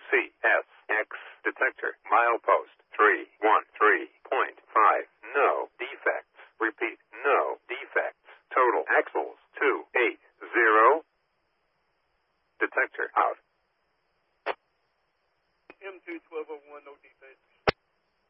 CSX detector. Milepost 313.5. No defects. Repeat, no defects. Total axles 280. Detector out. M2 1201, no defects.